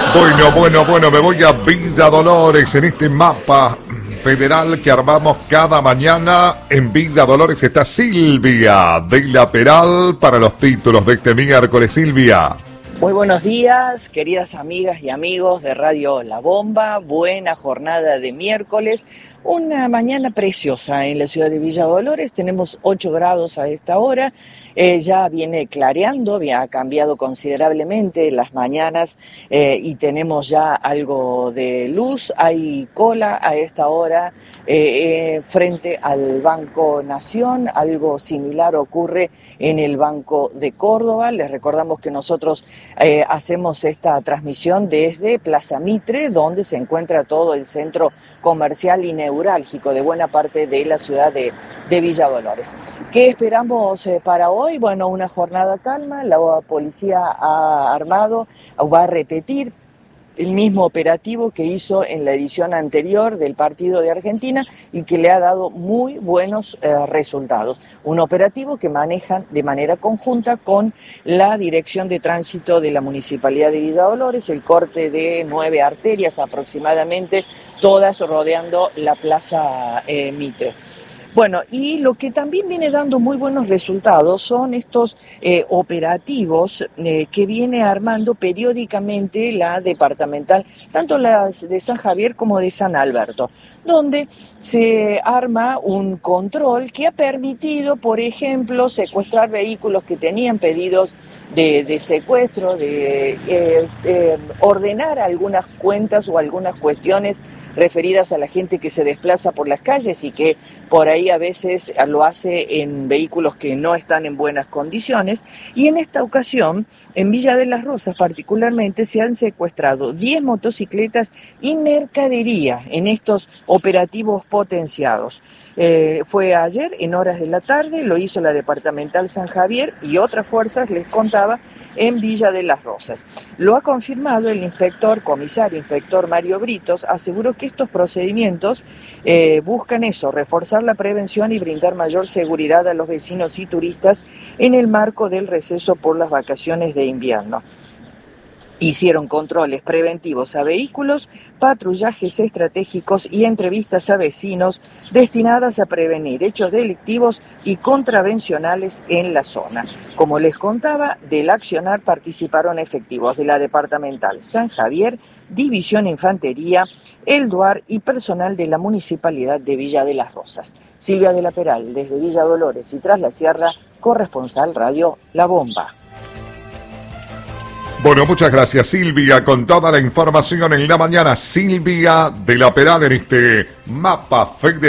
Bueno, me voy a Villa Dolores en este mapa federal que armamos cada mañana. En Villa Dolores está Silvia de la Peral para los títulos de este miércoles. Silvia. Muy buenos días, queridas amigas y amigos de Radio La Bomba. Buena jornada de miércoles. Una mañana preciosa en la ciudad de Villa Dolores. Tenemos 8 grados a esta hora. Ya viene clareando, ha cambiado considerablemente las mañanas y tenemos ya algo de luz. Hay cola a esta hora frente al Banco Nación. Algo similar ocurre en el Banco de Córdoba. Les recordamos que nosotros hacemos esta transmisión desde Plaza Mitre, donde se encuentra todo el centro comercial y neurálgico de buena parte de la ciudad de Villa Dolores. ¿Qué esperamos para hoy? Bueno, una jornada calma. La policía va a repetir el mismo operativo que hizo en la edición anterior del partido de Argentina y que le ha dado muy buenos resultados. Un operativo que manejan de manera conjunta con la Dirección de Tránsito de la Municipalidad de Villa Dolores, el corte de 9 arterias aproximadamente, todas rodeando la Plaza Mitre. Bueno, y lo que también viene dando muy buenos resultados son estos operativos que viene armando periódicamente la departamental, tanto la de San Javier como de San Alberto, donde se arma un control que ha permitido, por ejemplo, secuestrar vehículos que tenían pedidos de secuestro, ordenar algunas cuentas o algunas cuestiones referidas a la gente que se desplaza por las calles y que por ahí a veces lo hace en vehículos que no están en buenas condiciones. Y en esta ocasión, en Villa de las Rosas particularmente, se han secuestrado 10 motocicletas y mercadería en estos operativos potenciados. Fue ayer en horas de la tarde, lo hizo la departamental San Javier y otras fuerzas, les contaba, en Villa de las Rosas. Lo ha confirmado el comisario inspector Mario Britos. Aseguró que estos procedimientos buscan eso, reforzar la prevención y brindar mayor seguridad a los vecinos y turistas en el marco del receso por las vacaciones de invierno. Hicieron controles preventivos a vehículos, patrullajes estratégicos y entrevistas a vecinos destinadas a prevenir hechos delictivos y contravencionales en la zona. Como les contaba, del accionar participaron efectivos de la departamental San Javier, División Infantería, el DUAR y personal de la Municipalidad de Villa de las Rosas. Silvia de la Peral, desde Villa Dolores y Tras la Sierra, corresponsal Radio La Bomba. Bueno, muchas gracias Silvia, con toda la información en la mañana. Silvia de la Peral en este mapa federal.